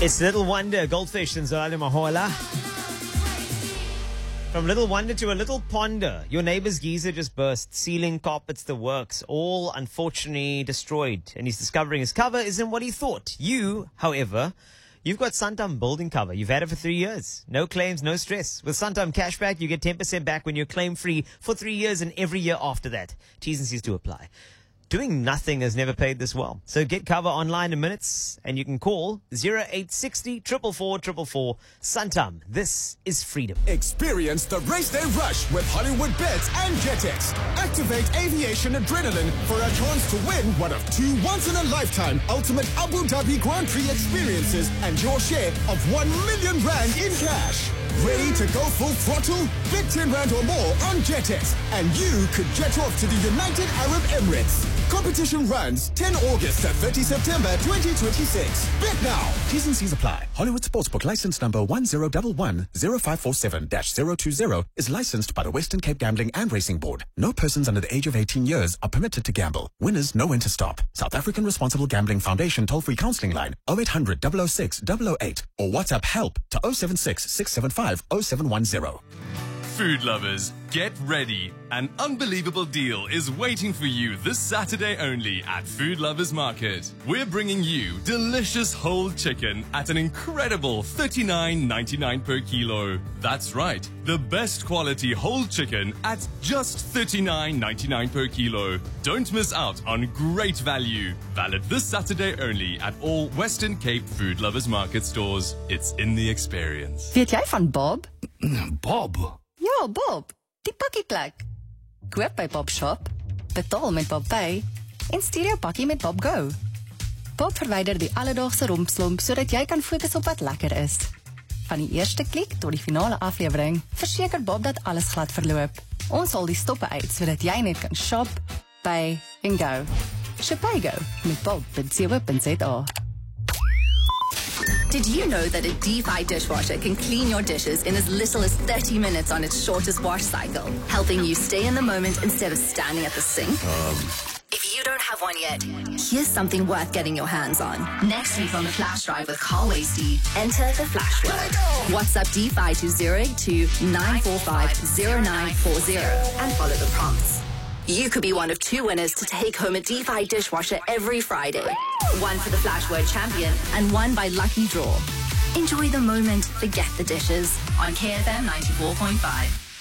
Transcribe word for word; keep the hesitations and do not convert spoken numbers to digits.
It's Little Wonder, Goldfish and Zolani Mahola. From Little Wonder to a Little Ponder. Your neighbor's geyser just burst. Ceiling, carpets, the works. All unfortunately destroyed. And he's discovering his cover isn't what he thought. You, however, you've got Santam building cover. You've had it for three years. No claims, no stress. With Santam Cashback, you get ten percent back when you're claim free for three years and every year after that. T's and C's do apply. Doing nothing has never paid this well. So get cover online in minutes and you can call zero eight six zero, four four four four four. Santam, this is freedom. Experience the race day rush with Hollywood Bets and JetX. Activate aviation adrenaline for a chance to win one of two once-in-a-lifetime ultimate Abu Dhabi Grand Prix experiences and your share of one million rand in cash. Ready to go full throttle? Bet ten rand or more on JetX and you could jet off to the United Arab Emirates. Competition runs ten August to thirty September twenty twenty-six. Bet now. T's and C's apply. Hollywood Sportsbook license number one zero one one zero five four seven dash zero two zero is licensed by the Western Cape Gambling and Racing Board. No persons under the age of eighteen years are permitted to gamble. Winners know when to stop. South African Responsible Gambling Foundation toll-free counseling line oh eight hundred, double oh six, double oh eight or WhatsApp help to oh seven six, six seven five, oh seven one zero. Food lovers, get ready. An unbelievable deal is waiting for you this Saturday only at Food Lovers Market. We're bringing you delicious whole chicken at an incredible thirty-nine ninety-nine per kilo. That's right, the best quality whole chicken at just thirty-nine ninety-nine per kilo. Don't miss out on great value. Valid this Saturday only at all Western Cape Food Lovers Market stores. It's in the experience. Weet jy van Bob? Bob? Ja, Bob. Die pakkieplek. Koop by Bob Shop, betaal met Bob Pay en stuur jou pakkie met Bob Go. Bob verwyder die alledaagse rompslomp sodat jy kan fokus op wat lekker is. Van die eerste klik tot die finale aflewering, verseker Bob dat alles glad verloop. Ons haal die stoppe uit sodat jy net kan shop, pay en go. Shopago met bob dot co dot za. Did you know that a DeFi dishwasher can clean your dishes in as little as thirty minutes on its shortest wash cycle, helping you stay in the moment instead of standing at the sink? Um. If you don't have one yet, here's something worth getting your hands on. Next week on the Flash Drive with Carl Wasty, enter the Flash word. WhatsApp DeFi to zero eight two, nine four five, zero nine four zero and follow the prompts. You could be one of two winners to take home a DeFi dishwasher every Friday. One for the Flash Word Champion and one by lucky draw. Enjoy the moment, forget the dishes on K F M ninety-four point five.